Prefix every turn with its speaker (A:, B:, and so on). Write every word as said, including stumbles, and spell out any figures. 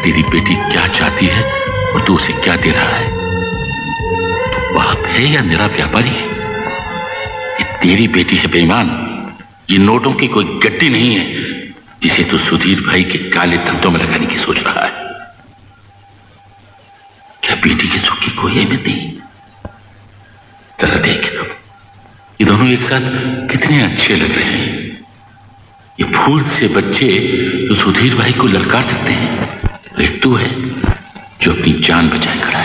A: तेरी बेटी क्या चाहती है और तू उसे क्या दे रहा है? तू बाप है या मेरा व्यापारी है? ये तेरी बेटी है बेईमान। ये नोटों की कोई गड्डी नहीं है जिसे तू सुधीर भाई के काले धंधों में लगाने की सोच रहा है। क्या बेटी के सुख की कोई अहमियत नहीं? जरा देख, ये दोनों एक साथ कितने अच्छे लग रहे हैं। ये फूल से बच्चे तो सुधीर भाई को ललकार सकते हैं, और एक तू है जो अपनी जान बचाए।